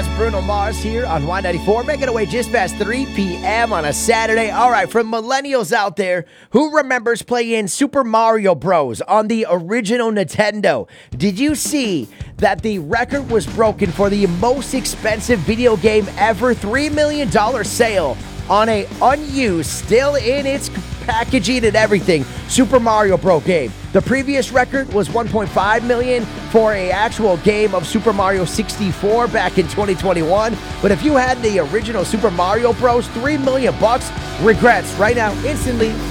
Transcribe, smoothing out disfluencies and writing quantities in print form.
That's Bruno Mars here on Y94, making our way just past 3 p.m. on a Saturday. All right, for millennials out there, who remembers playing Super Mario Bros. On the original Nintendo? Did you see that the record was broken for the most expensive video game ever? $3 million sale on a unused, still in its packaging and everything, Super Mario Bros. Game. The previous record was $1.5 million for an actual game of Super Mario 64 back in 2021. But if you had the original Super Mario Bros., $3 million, regrets right now, instantly